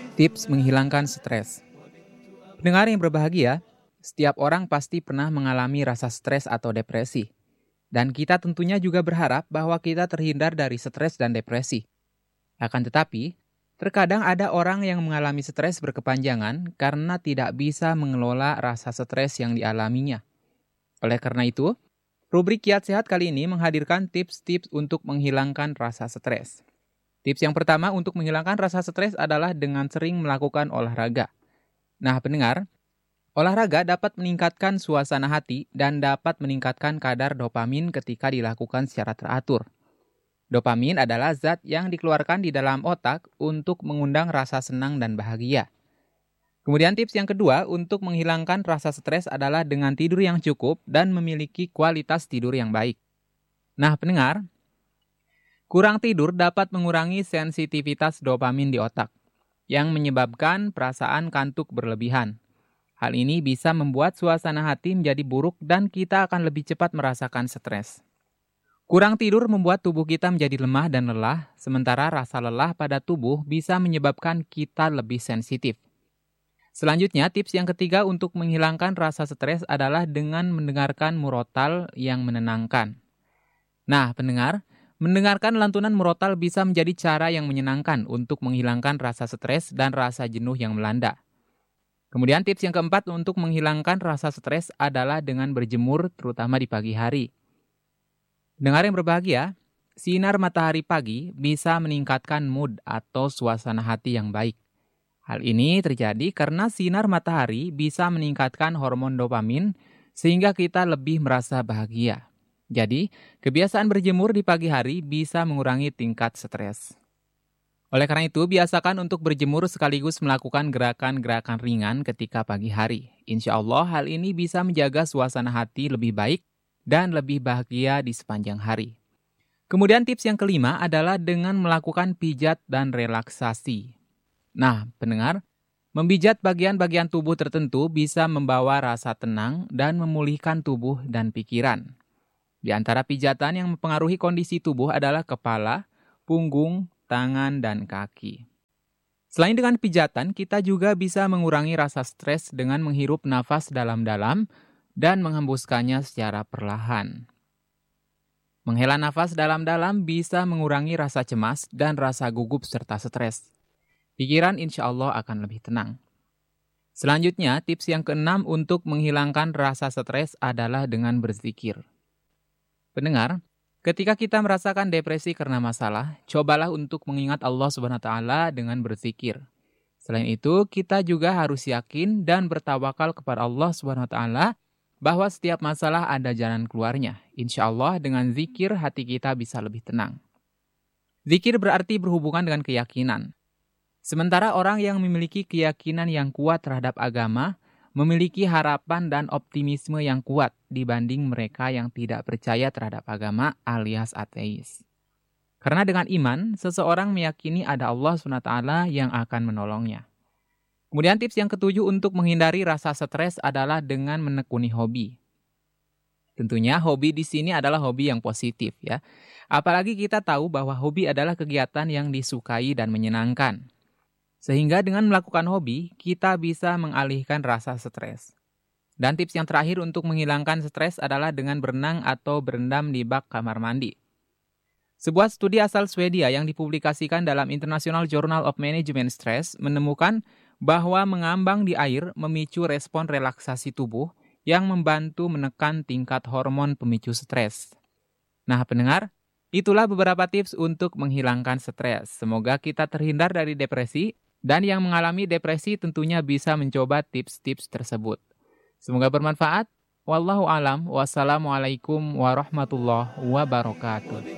Tips menghilangkan stres. Pendengar yang berbahagia, setiap orang pasti pernah mengalami rasa stres atau depresi. Dan kita tentunya juga berharap bahwa kita terhindar dari stres dan depresi. Akan tetapi, terkadang ada orang yang mengalami stres berkepanjangan karena tidak bisa mengelola rasa stres yang dialaminya. Oleh karena itu, rubrik Kiat Sehat kali ini menghadirkan tips-tips untuk menghilangkan rasa stres. Tips yang pertama untuk menghilangkan rasa stres adalah dengan sering melakukan olahraga. Nah, pendengar, olahraga dapat meningkatkan suasana hati dan dapat meningkatkan kadar dopamin ketika dilakukan secara teratur. Dopamin adalah zat yang dikeluarkan di dalam otak untuk mengundang rasa senang dan bahagia. Kemudian tips yang kedua untuk menghilangkan rasa stres adalah dengan tidur yang cukup dan memiliki kualitas tidur yang baik. Nah, pendengar, kurang tidur dapat mengurangi sensitivitas dopamin di otak, yang menyebabkan perasaan kantuk berlebihan. Hal ini bisa membuat suasana hati menjadi buruk dan kita akan lebih cepat merasakan stres. Kurang tidur membuat tubuh kita menjadi lemah dan lelah, sementara rasa lelah pada tubuh bisa menyebabkan kita lebih sensitif. Selanjutnya, tips yang ketiga untuk menghilangkan rasa stres adalah dengan mendengarkan murotal yang menenangkan. Nah, pendengar, mendengarkan lantunan murotal bisa menjadi cara yang menyenangkan untuk menghilangkan rasa stres dan rasa jenuh yang melanda. Kemudian tips yang keempat untuk menghilangkan rasa stres adalah dengan berjemur terutama di pagi hari. Dengar yang berbahagia, sinar matahari pagi bisa meningkatkan mood atau suasana hati yang baik. Hal ini terjadi karena sinar matahari bisa meningkatkan hormon dopamin sehingga kita lebih merasa bahagia. Jadi, kebiasaan berjemur di pagi hari bisa mengurangi tingkat stres. Oleh karena itu, biasakan untuk berjemur sekaligus melakukan gerakan-gerakan ringan ketika pagi hari. Insya Allah, hal ini bisa menjaga suasana hati lebih baik dan lebih bahagia di sepanjang hari. Kemudian tips yang kelima adalah dengan melakukan pijat dan relaksasi. Nah, pendengar, memijat bagian-bagian tubuh tertentu bisa membawa rasa tenang dan memulihkan tubuh dan pikiran. Di antara pijatan yang mempengaruhi kondisi tubuh adalah kepala, punggung, tangan, dan kaki. Selain dengan pijatan, kita juga bisa mengurangi rasa stres dengan menghirup nafas dalam-dalam dan menghembuskannya secara perlahan. Menghela nafas dalam-dalam bisa mengurangi rasa cemas dan rasa gugup serta stres. Pikiran insya Allah akan lebih tenang. Selanjutnya, tips yang keenam untuk menghilangkan rasa stres adalah dengan berzikir. Pendengar, ketika kita merasakan depresi karena masalah, cobalah untuk mengingat Allah Subhanahu wa taala dengan berzikir. Selain itu, kita juga harus yakin dan bertawakal kepada Allah Subhanahu wa taala bahwa setiap masalah ada jalan keluarnya. Insya Allah dengan zikir hati kita bisa lebih tenang. Zikir berarti berhubungan dengan keyakinan. Sementara orang yang memiliki keyakinan yang kuat terhadap agama, memiliki harapan dan optimisme yang kuat dibanding mereka yang tidak percaya terhadap agama alias ateis. Karena dengan iman, seseorang meyakini ada Allah SWT yang akan menolongnya. Kemudian tips yang ketujuh untuk menghindari rasa stres adalah dengan menekuni hobi. Tentunya hobi di sini adalah hobi yang positif ya. Apalagi kita tahu bahwa hobi adalah kegiatan yang disukai dan menyenangkan. Sehingga dengan melakukan hobi, kita bisa mengalihkan rasa stres. Dan tips yang terakhir untuk menghilangkan stres adalah dengan berenang atau berendam di bak kamar mandi. Sebuah studi asal Swedia yang dipublikasikan dalam International Journal of Management Stress menemukan bahwa mengambang di air memicu respon relaksasi tubuh yang membantu menekan tingkat hormon pemicu stres. Nah, pendengar, itulah beberapa tips untuk menghilangkan stres. Semoga kita terhindar dari depresi. Dan yang mengalami depresi tentunya bisa mencoba tips-tips tersebut. Semoga bermanfaat. Wallahu alam. Wassalamualaikum warahmatullahi wabarakatuh.